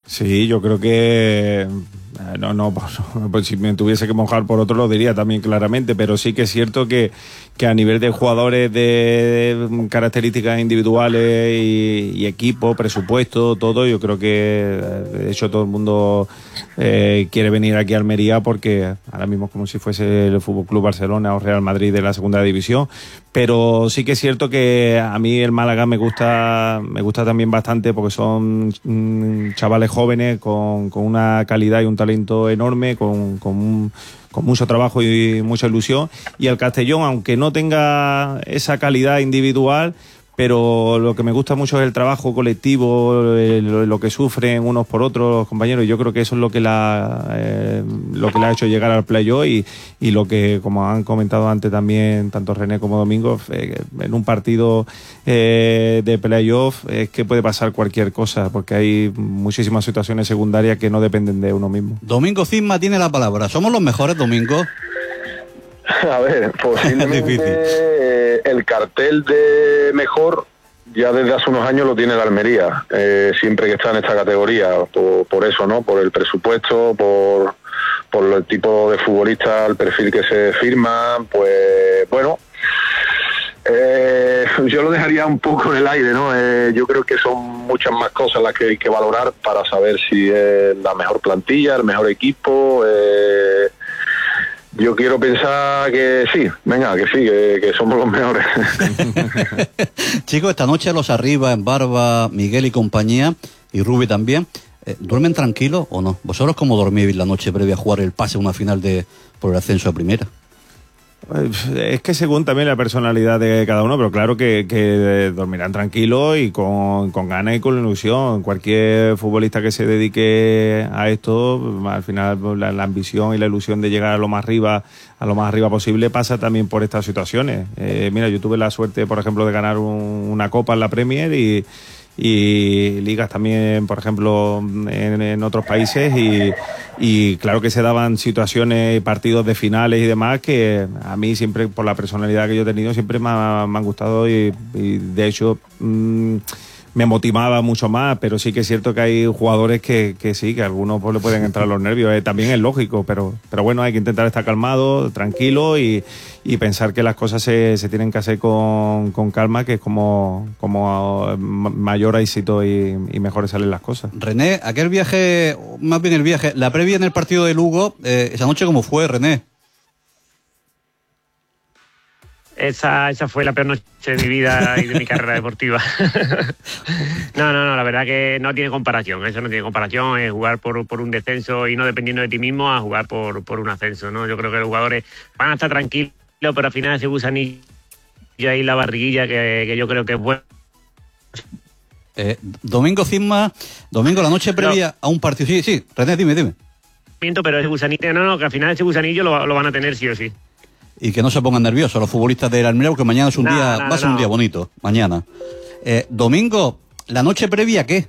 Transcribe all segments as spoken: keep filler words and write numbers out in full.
Sí, yo creo que... No, no, pues, pues si me tuviese que mojar por otro lo diría también claramente, pero sí que es cierto que, que a nivel de jugadores de características individuales y, y equipo, presupuesto, todo, yo creo que de hecho todo el mundo eh, quiere venir aquí a Almería porque ahora mismo es como si fuese el Fútbol Club Barcelona o Real Madrid de la segunda división, pero sí que es cierto que a mí el Málaga me gusta, me gusta también bastante porque son mmm, chavales jóvenes con, con una calidad y un talento enorme, con, con, un, con mucho trabajo y mucha ilusión, y el Castellón, aunque no tenga esa calidad individual, pero lo que me gusta mucho es el trabajo colectivo, lo, lo que sufren unos por otros los compañeros, y yo creo que eso es lo que la eh, lo que le ha hecho llegar al playoff y, y lo que, como han comentado antes también tanto René como Domingo, eh, en un partido eh, de playoff es que puede pasar cualquier cosa, porque hay muchísimas situaciones secundarias que no dependen de uno mismo. Domingo Cisma tiene la palabra. ¿Somos los mejores, Domingo? A ver, posiblemente eh, el cartel de mejor ya desde hace unos años lo tiene la Almería, eh, siempre que está en esta categoría, por, por eso, ¿no? Por el presupuesto, por, por el tipo de futbolista, el perfil que se firma, pues bueno, eh, yo lo dejaría un poco en el aire, ¿no? Eh, yo creo que son muchas más cosas las que hay que valorar para saber si es la mejor plantilla, el mejor equipo. eh, Yo quiero pensar que sí, venga, que sí, que, que somos los mejores. Chicos, esta noche los arriba, en Barba, Miguel y compañía, y Rubi también, eh, ¿duermen tranquilos o no? ¿Vosotros cómo dormís la noche previa a jugar el pase a una final de por el ascenso a primera? Es que según también la personalidad de cada uno, pero claro que, que dormirán tranquilos y con, con ganas y con ilusión. Cualquier futbolista que se dedique a esto, al final la, la ambición y la ilusión de llegar a lo más arriba, a lo más arriba posible, pasa también por estas situaciones. Eh, mira, yo tuve la suerte, por ejemplo, de ganar un, una copa en la Premier y y ligas también, por ejemplo, en, en otros países y, y claro que se daban situaciones, partidos de finales y demás que a mí siempre, por la personalidad que yo he tenido, siempre me, ha, me han gustado y, y de hecho mmm, me motivaba mucho más, pero sí que es cierto que hay jugadores que, que sí, que a algunos pues, le pueden entrar los nervios, eh, también es lógico, pero, pero bueno, hay que intentar estar calmado, tranquilo y, y pensar que las cosas se, se tienen que hacer con, con calma, que es como, como mayor éxito y, y mejores salen las cosas. René, aquel viaje, más bien el viaje, la previa en el partido de Lugo, eh, esa noche ¿cómo fue, René? Esa, esa fue la peor noche de mi vida y de mi carrera deportiva. No, no, no, la verdad que no tiene comparación, eso no tiene comparación, es jugar por, por un descenso y no dependiendo de ti mismo a jugar por, por un ascenso, ¿no? Yo creo que los jugadores van a estar tranquilos, pero al final ese gusanillo ahí la barriguilla que, que yo creo que es bueno. Eh, Domingo Cisma, Domingo, la noche previa no. a un partido, sí, sí, René, dime, dime. Pero ese gusanillo, no, no, que al final ese gusanillo lo, lo van a tener sí o sí. Y que no se pongan nerviosos los futbolistas de la Almería, porque mañana es un no, día, no, va a ser no. un día bonito, mañana. Eh, Domingo, ¿la noche previa qué?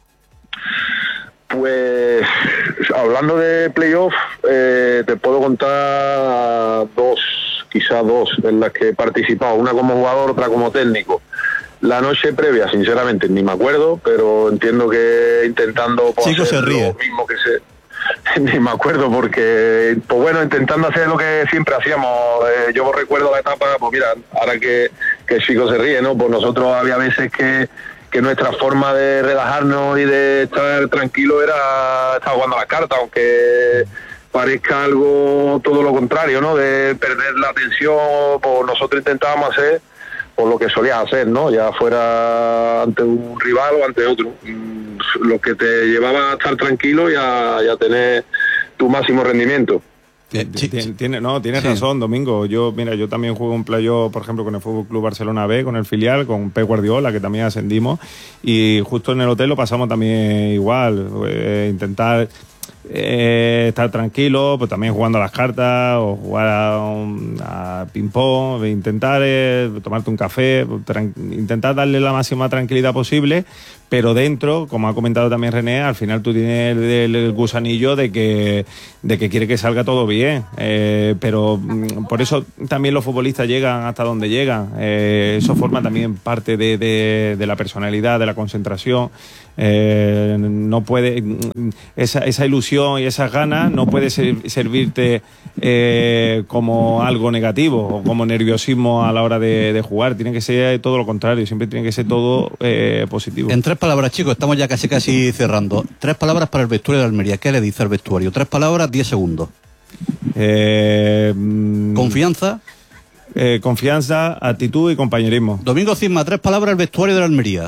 Pues, hablando de playoff, eh, te puedo contar dos, quizás dos, en las que he participado, una como jugador, otra como técnico. La noche previa, sinceramente, ni me acuerdo, pero entiendo que intentando pues, Chico hacer se ríe. lo mismo que se... Ni me acuerdo porque, pues bueno, intentando hacer lo que siempre hacíamos. Eh, yo recuerdo la etapa, pues mira, ahora que, que el chico se ríe, ¿no? Pues nosotros había veces que, que nuestra forma de relajarnos y de estar tranquilo era estar jugando a las cartas, aunque parezca algo todo lo contrario, ¿no? De perder la atención, pues nosotros intentábamos hacer por lo que solías hacer, ¿no? Ya fuera ante un rival o ante otro. Lo que te llevaba a estar tranquilo y a, y a tener tu máximo rendimiento. Tiene, tiene, no, tienes sí. razón, Domingo. Yo, mira, yo también juego un playoff, por ejemplo, con el Fútbol Club Barcelona B, con el filial, con Pep Guardiola, que también ascendimos, y justo en el hotel lo pasamos también igual. Eh, intentar eh, estar tranquilo, pues también jugando a las cartas o jugar a, un, a ping-pong, intentar eh, tomarte un café, intentar darle la máxima tranquilidad posible, pero dentro, como ha comentado también René, al final tú tienes el, el, el gusanillo de que, de que quiere que salga todo bien, eh, pero por eso también los futbolistas llegan hasta donde llegan, eh, eso forma también parte de, de, de la personalidad, de la concentración. Eh, no puede esa, esa ilusión y esas ganas no puede ser, servirte eh, como algo negativo o como nerviosismo a la hora de, de jugar. Tiene que ser todo lo contrario, siempre tiene que ser todo eh, positivo. En tres palabras, chicos, estamos ya casi casi cerrando. Tres palabras para el vestuario de Almería. ¿Qué le dice al vestuario? Tres palabras, diez segundos. Eh, Confianza. Eh, confianza, actitud y compañerismo. Domingo Cisma, tres palabras al vestuario de la Almería.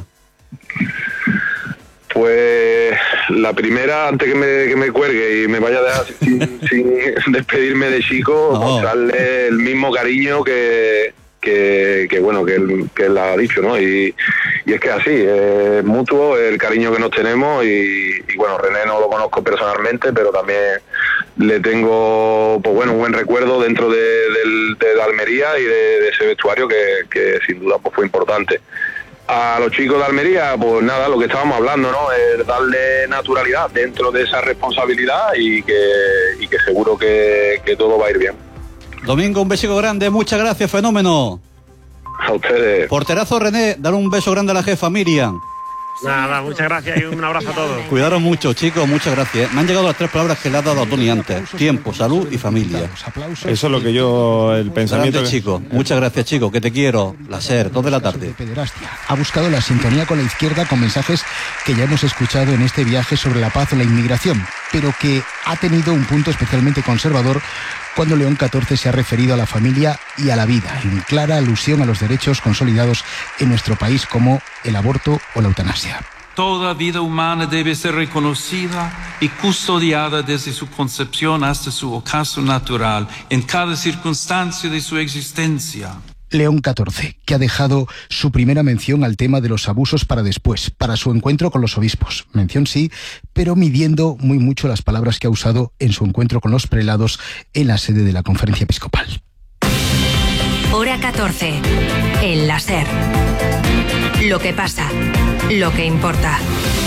Pues la primera, antes que me, que me cuelgue y me vaya a dejar sin, sin despedirme de Chico, no. mostrarle el mismo cariño que, que, que bueno, que él, que él ha dicho, ¿no? Y, y es que así, es mutuo el cariño que nos tenemos y, y bueno, René no lo conozco personalmente, pero también le tengo, pues bueno, un buen recuerdo dentro de, de, de la Almería y de, de ese vestuario que, que sin duda pues fue importante. A los chicos de Almería, pues nada, lo que estábamos hablando, ¿no? Es darle naturalidad dentro de esa responsabilidad y que, y que seguro que, que todo va a ir bien. Domingo, un besico grande, muchas gracias, fenómeno. A ustedes. Porterazo René, dar un beso grande a la jefa Miriam. Nada, muchas gracias y un abrazo a todos. Cuidaros mucho, chicos, muchas gracias. Me han llegado las tres palabras que le ha dado a Tony antes: tiempo, salud y familia. Eso es lo que yo, el pensamiento. Grande, que... chico. Muchas gracias, chico, que te quiero. La SER, dos de la tarde. Pederastia. Ha buscado la sintonía con la izquierda con mensajes que ya hemos escuchado en este viaje sobre la paz o la inmigración, pero que ha tenido un punto especialmente conservador cuando León catorce se ha referido a la familia y a la vida, en clara alusión a los derechos consolidados en nuestro país como el aborto o la eutanasia. Toda vida humana debe ser reconocida y custodiada desde su concepción hasta su ocaso natural, en cada circunstancia de su existencia. León catorce, que ha dejado su primera mención al tema de los abusos para después, para su encuentro con los obispos. Mención sí, pero midiendo muy mucho las palabras que ha usado en su encuentro con los prelados en la sede de la Conferencia Episcopal. Hora catorce, en la SER. Lo que pasa, lo que importa.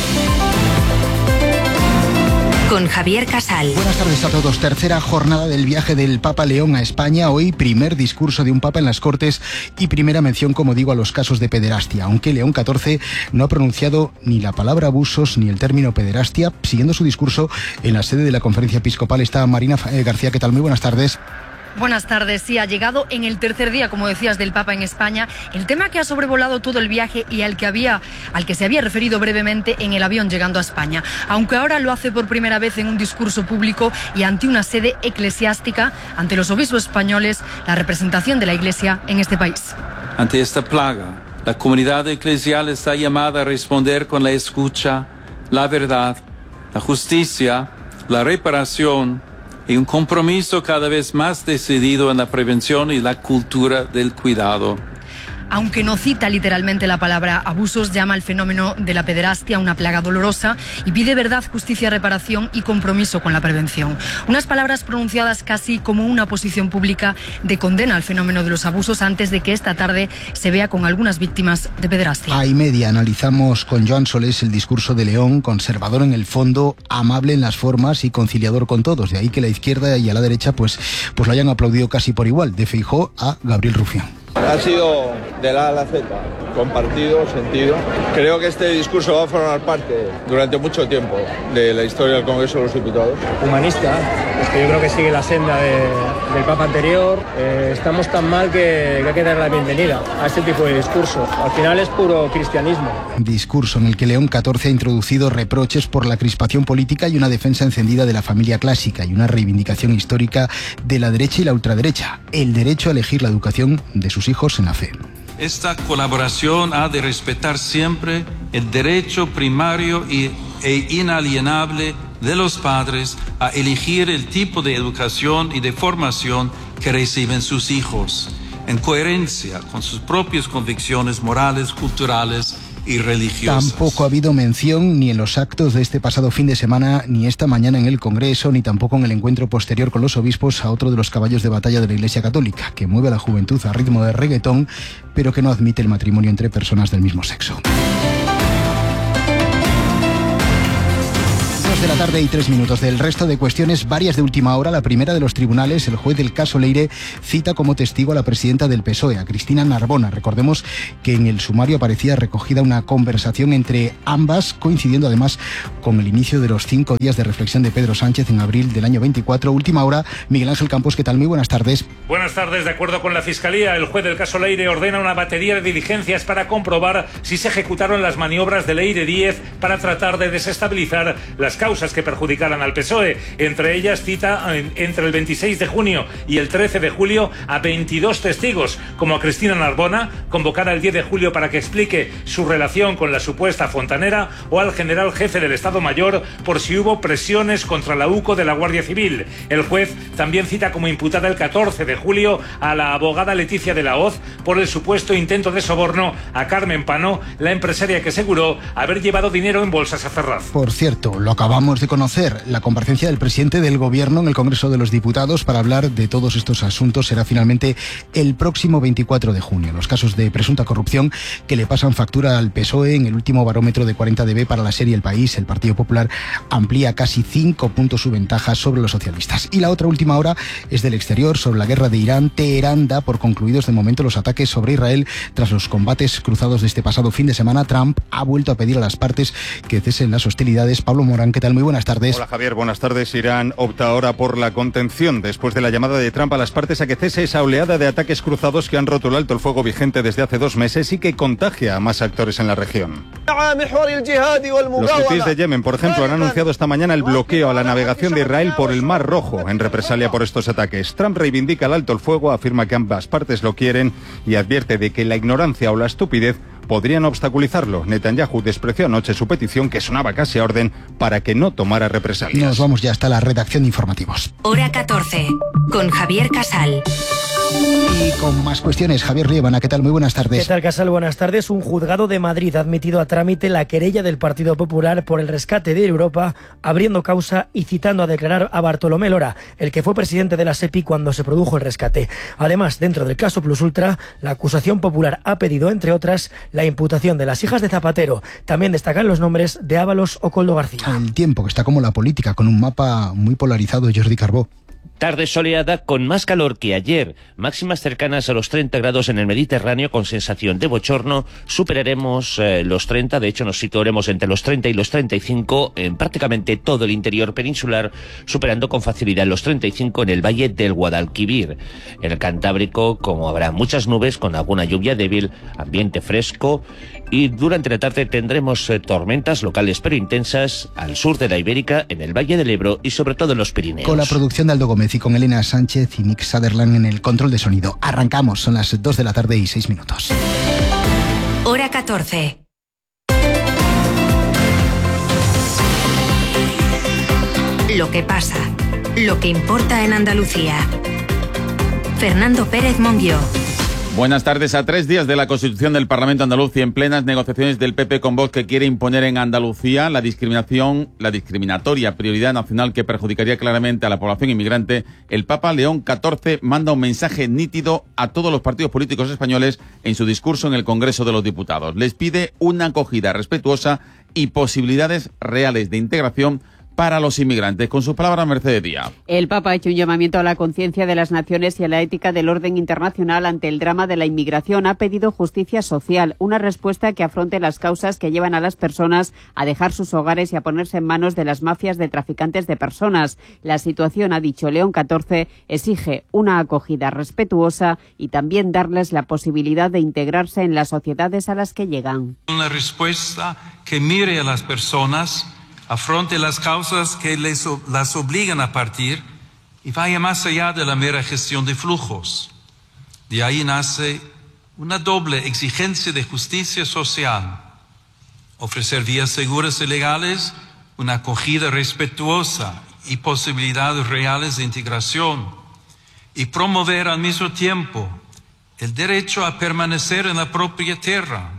Con Javier Casal. Buenas tardes a todos. Tercera jornada del viaje del Papa León a España. Hoy primer discurso de un Papa en las Cortes y primera mención, como digo, a los casos de pederastia. Aunque León catorce no ha pronunciado ni la palabra abusos ni el término pederastia. Siguiendo su discurso en la sede de la Conferencia Episcopal está Marina García. ¿Qué tal? Muy buenas tardes. Buenas tardes. Sí, ha llegado en el tercer día, como decías, del Papa en España, el tema que ha sobrevolado todo el viaje y al que había, al que se había referido brevemente en el avión llegando a España. Aunque ahora lo hace por primera vez en un discurso público y ante una sede eclesiástica, ante los obispos españoles, la representación de la Iglesia en este país. Ante esta plaga, la comunidad eclesial está llamada a responder con la escucha, la verdad, la justicia, la reparación y un compromiso cada vez más decidido en la prevención y la cultura del cuidado. Aunque no cita literalmente la palabra abusos, llama al fenómeno de la pederastia una plaga dolorosa y pide verdad, justicia, reparación y compromiso con la prevención. Unas palabras pronunciadas casi como una posición pública de condena al fenómeno de los abusos antes de que esta tarde se vea con algunas víctimas de pederastia. A y media analizamos con Joan Solés el discurso de León, conservador en el fondo, amable en las formas y conciliador con todos. De ahí que la izquierda y a la derecha pues, pues lo hayan aplaudido casi por igual, de Feijóo a Gabriel Rufián. Ha sido de la A a la Z, compartido, sentido. Creo que este discurso va a formar parte durante mucho tiempo de la historia del Congreso de los Diputados. Humanista, es que yo creo que sigue la senda de, del Papa anterior. Eh, estamos tan mal que, que hay que dar la bienvenida a este tipo de discurso. Al final es puro cristianismo. Discurso en el que León catorce ha introducido reproches por la crispación política y una defensa encendida de la familia clásica y una reivindicación histórica de la derecha y la ultraderecha, el derecho a elegir la educación de sus hijos en la fe. Esta colaboración ha de respetar siempre el derecho primario y, e inalienable de los padres a elegir el tipo de educación y de formación que reciben sus hijos, en coherencia con sus propias convicciones morales, culturales y religiosas. Tampoco ha habido mención ni en los actos de este pasado fin de semana, ni esta mañana en el Congreso, ni tampoco en el encuentro posterior con los obispos a otro de los caballos de batalla de la Iglesia Católica, que mueve a la juventud a ritmo de reggaetón, pero que no admite el matrimonio entre personas del mismo sexo. De la tarde y tres minutos. Del resto de cuestiones, varias de última hora. La primera de los tribunales, el juez del caso Leire cita como testigo a la presidenta del P S O E, a Cristina Narbona. Recordemos que en el sumario aparecía recogida una conversación entre ambas, coincidiendo además con el inicio de los cinco días de reflexión de Pedro Sánchez en abril del año veinticuatro. Última hora, Miguel Ángel Campos, ¿qué tal? Muy buenas tardes. Buenas tardes. De acuerdo con la Fiscalía, el juez del caso Leire ordena una batería de diligencias para comprobar si se ejecutaron las maniobras de Leire Díez para tratar de desestabilizar las causas que perjudicaran al P S O E. Entre ellas cita entre el veintiséis de junio y el trece de julio a veintidós testigos, como a Cristina Narbona, convocada el diez de julio para que explique su relación con la supuesta fontanera, o al general jefe del Estado Mayor por si hubo presiones contra la U C O de la Guardia Civil. El juez también cita como imputada el catorce de julio a la abogada Leticia de la Hoz por el supuesto intento de soborno a Carmen Pano, la empresaria que aseguró haber llevado dinero en bolsas a Ferraz. Por cierto, lo acabamos de conocer, la comparecencia del presidente del Gobierno en el Congreso de los Diputados para hablar de todos estos asuntos será finalmente el próximo veinticuatro de junio. Los casos de presunta corrupción que le pasan factura al P S O E. En el último barómetro de cuarenta D B para la serie El País, el Partido Popular amplía casi cinco puntos su ventaja sobre los socialistas. Y la otra última hora es del exterior, sobre la guerra de Irán. Teherán da por concluidos de momento los ataques sobre Israel tras los combates cruzados de este pasado fin de semana. Trump ha vuelto a pedir a las partes que cesen las hostilidades. Pablo Morán, ¿qué tal? Muy buenas tardes. Hola Javier, buenas tardes. Irán opta ahora por la contención después de la llamada de Trump a las partes a que cese esa oleada de ataques cruzados que han roto el alto el fuego vigente desde hace dos meses y que contagia a más actores en la región. Los hutíes de Yemen, por ejemplo, han anunciado esta mañana el bloqueo a la navegación de Israel por el Mar Rojo en represalia por estos ataques. Trump reivindica el alto el fuego, afirma que ambas partes lo quieren y advierte de que la ignorancia o la estupidez podrían obstaculizarlo. Netanyahu despreció anoche su petición, que sonaba casi a orden, para que no tomara represalias. Nos vamos ya hasta la redacción de informativos. Hora catorce, con Javier Casal. Y con más cuestiones, Javier Liébana, ¿qué tal? Muy buenas tardes. ¿Qué tal, Casal? Buenas tardes. Un juzgado de Madrid ha admitido a trámite la querella del Partido Popular por el rescate de Europa, abriendo causa y citando a declarar a Bartolomé Lora, el que fue presidente de la SEPI cuando se produjo el rescate. Además, dentro del caso Plus Ultra, la acusación popular ha pedido, entre otras, la imputación de las hijas de Zapatero. También destacan los nombres de Ábalos o Coldo García. El tiempo, que está como la política, con un mapa muy polarizado, Jordi Carbó. Tarde soleada con más calor que ayer, máximas cercanas a los treinta grados en el Mediterráneo con sensación de bochorno. Superaremos eh, los treinta, de hecho nos situaremos entre los treinta y los treinta y cinco en prácticamente todo el interior peninsular, superando con facilidad los treinta y cinco en el valle del Guadalquivir. En el Cantábrico, como habrá muchas nubes con alguna lluvia débil, ambiente fresco, y durante la tarde tendremos eh, tormentas locales pero intensas al sur de la Ibérica, en el Valle del Ebro y sobre todo en los Pirineos. Con la producción de Aldo Gómez y con Elena Sánchez y Nick Sutherland en el control de sonido. Arrancamos, son las dos de la tarde y seis minutos. Hora catorce. Lo que pasa, lo que importa en Andalucía. Fernando Pérez Monguió. Buenas tardes. A tres días de la constitución del Parlamento andaluz y en plenas negociaciones del P P con Vox, que quiere imponer en Andalucía la discriminación, la discriminatoria prioridad nacional que perjudicaría claramente a la población inmigrante, el Papa León catorce manda un mensaje nítido a todos los partidos políticos españoles en su discurso en el Congreso de los Diputados. Les pide una acogida respetuosa y posibilidades reales de integración para los inmigrantes. Con sus palabras, Mercedes Díaz. El Papa ha hecho un llamamiento a la conciencia de las naciones y a la ética del orden internacional ante el drama de la inmigración. Ha pedido justicia social, una respuesta que afronte las causas que llevan a las personas a dejar sus hogares y a ponerse en manos de las mafias de traficantes de personas. La situación, ha dicho León catorce, exige una acogida respetuosa y también darles la posibilidad de integrarse en las sociedades a las que llegan. Una respuesta que mire a las personas, afronte las causas que les, las obligan a partir y vaya más allá de la mera gestión de flujos. De ahí nace una doble exigencia de justicia social: ofrecer vías seguras y legales, una acogida respetuosa y posibilidades reales de integración, y promover al mismo tiempo el derecho a permanecer en la propia tierra.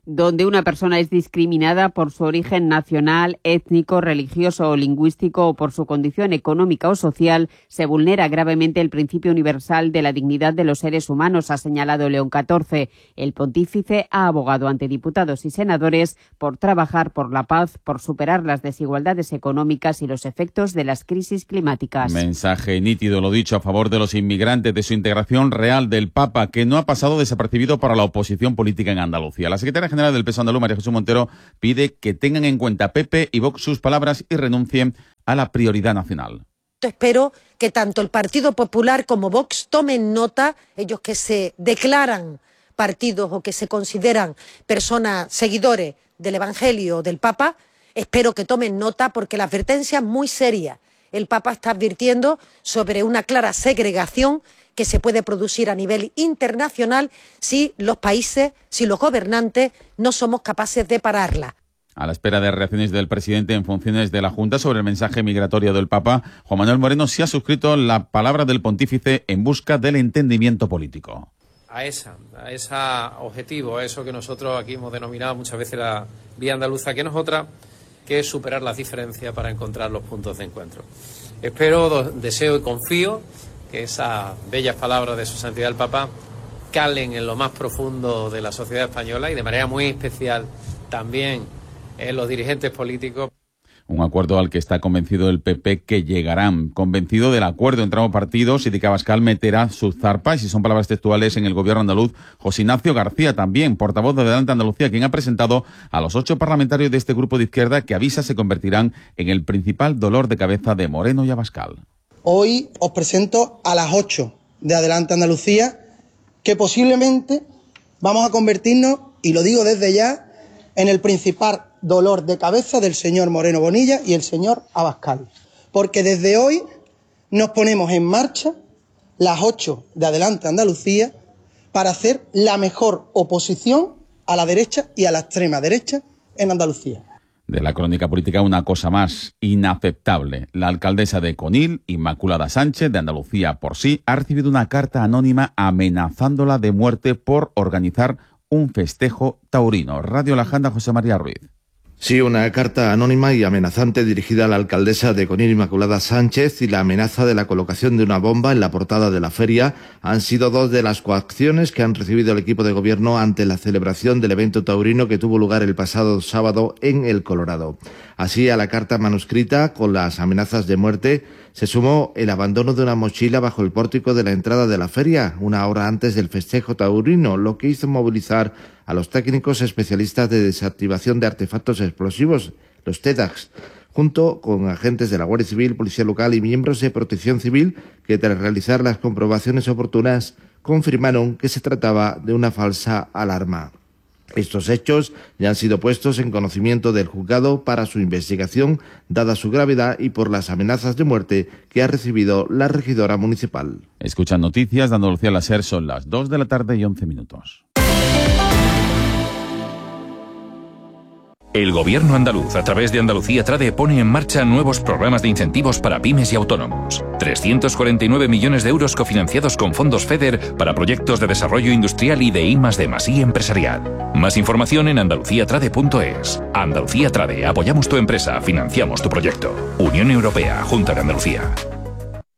donde una persona es discriminada por su origen nacional, étnico, religioso o lingüístico o por su condición económica o social, se vulnera gravemente el principio universal de la dignidad de los seres humanos, ha señalado León catorce. El pontífice ha abogado ante diputados y senadores por trabajar por la paz, por superar las desigualdades económicas y los efectos de las crisis climáticas. Mensaje nítido, lo dicho, a favor de los inmigrantes, de su integración real del Papa, que no ha pasado desapercibido para la oposición política en Andalucía. La secretaria general del P S O E andaluz, María Jesús Montero, pide que tengan en cuenta P P y Vox sus palabras y renuncien a la prioridad nacional. Espero que tanto el Partido Popular como Vox tomen nota, ellos que se declaran partidos o que se consideran personas seguidores del Evangelio o del Papa, espero que tomen nota porque la advertencia es muy seria. El Papa está advirtiendo sobre una clara segregación que se puede producir a nivel internacional si los países, si los gobernantes no somos capaces de pararla. A la espera de reacciones del presidente en funciones de la Junta sobre el mensaje migratorio del Papa, Juan Manuel Moreno sí ha suscrito la palabra del pontífice en busca del entendimiento político. A esa, a ese objetivo, a eso que nosotros aquí hemos denominado muchas veces la vía andaluza, que no es otra que es superar las diferencias para encontrar los puntos de encuentro. Espero, deseo y confío que esas bellas palabras de su santidad el Papa calen en lo más profundo de la sociedad española y de manera muy especial también en los dirigentes políticos. Un acuerdo al que está convencido el P P que llegarán. Convencido del acuerdo entre ambos partidos y de que Abascal meterá sus zarpas, y son palabras textuales, en el gobierno andaluz. José Ignacio García, también portavoz de Adelante Andalucía, quien ha presentado a los ocho parlamentarios de este grupo de izquierda que avisa se convertirán en el principal dolor de cabeza de Moreno y Abascal. Hoy os presento a las ocho de Adelante Andalucía, que posiblemente vamos a convertirnos, y lo digo desde ya, en el principal dolor de cabeza del señor Moreno Bonilla y el señor Abascal. Porque desde hoy nos ponemos en marcha las ocho de Adelante Andalucía para hacer la mejor oposición a la derecha y a la extrema derecha en Andalucía. De la crónica política, una cosa más inaceptable. La alcaldesa de Conil, Inmaculada Sánchez, de Andalucía por sí, ha recibido una carta anónima amenazándola de muerte por organizar un festejo taurino. Radio La Janda, José María Ruiz. Sí, una carta anónima y amenazante dirigida a la alcaldesa de Conil, Inmaculada Sánchez, y la amenaza de la colocación de una bomba en la portada de la feria han sido dos de las coacciones que han recibido el equipo de gobierno ante la celebración del evento taurino que tuvo lugar el pasado sábado en El Colorado. Así, a la carta manuscrita con las amenazas de muerte se sumó el abandono de una mochila bajo el pórtico de la entrada de la feria, una hora antes del festejo taurino, lo que hizo movilizar a los técnicos especialistas de desactivación de artefactos explosivos, los TEDAX, junto con agentes de la Guardia Civil, Policía Local y miembros de Protección Civil, que tras realizar las comprobaciones oportunas confirmaron que se trataba de una falsa alarma. Estos hechos ya han sido puestos en conocimiento del juzgado para su investigación, dada su gravedad y por las amenazas de muerte que ha recibido la regidora municipal. Escuchan noticias de Andalucía al Ser, son las dos de la tarde y once minutos. El gobierno andaluz, a través de Andalucía Trade, pone en marcha nuevos programas de incentivos para pymes y autónomos. trescientos cuarenta y nueve millones de euros cofinanciados con fondos FEDER para proyectos de desarrollo industrial y de I más D más I empresarial. Más información en andalucía trade punto es. Andalucía Trade, apoyamos tu empresa, financiamos tu proyecto. Unión Europea, Junta de Andalucía.